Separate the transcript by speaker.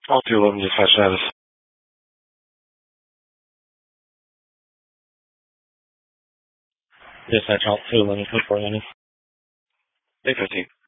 Speaker 1: All 211 dispatch status. Dispatch all 211 code 4 landing. 815.